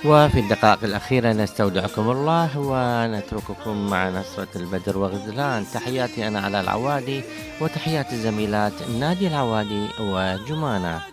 وفي الدقائق الأخيرة نستودعكم الله ونترككم مع نصرة البدر وغزلان. تحياتي أنا على العوادي، وتحيات الزميلات نادي العوادي وجمانة.